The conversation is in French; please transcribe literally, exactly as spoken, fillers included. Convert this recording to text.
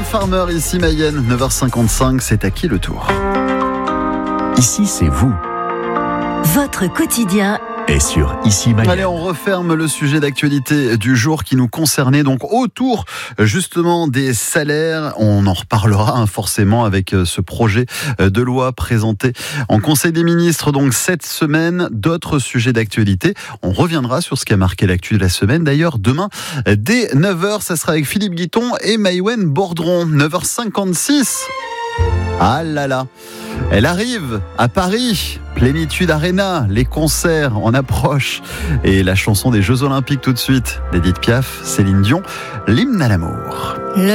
Farmer, ici Mayenne, neuf heures cinquante-cinq, c'est à qui le tour? Ici, c'est vous. Votre quotidien Et sur Ici Mayenne. Allez, on referme le sujet d'actualité du jour qui nous concernait, donc autour justement des salaires. On en reparlera hein, forcément avec ce projet de loi présenté en Conseil des ministres donc cette semaine. D'autres sujets d'actualité. On reviendra sur ce qui a marqué l'actu de la semaine. D'ailleurs, demain, dès neuf heures, ça sera avec Philippe Guiton et Maïwen Bordron. neuf heures cinquante-six. Ah là là, elle arrive à Paris, Plénitude Arena, les concerts en approche et la chanson des Jeux Olympiques tout de suite d'Edith Piaf, Céline Dion, l'hymne à l'amour.